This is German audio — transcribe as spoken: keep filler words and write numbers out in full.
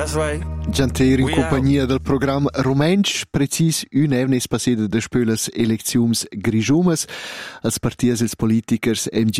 Gianter in compagnia del programma Rumensch, precis un evnis passida da spölas elecziums grigiumas, als partias els politikers